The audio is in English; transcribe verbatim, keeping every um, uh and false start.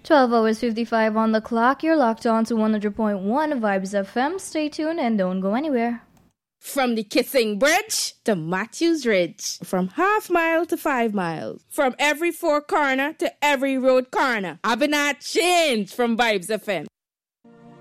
twelve hours fifty-five on the clock. You're locked on to one hundred point one Vibes F M. Stay tuned and don't go anywhere. From the Kissing Bridge to Matthews Ridge. From half mile to five miles. From every four corner to every road corner. I've been not changed from Vibes F M.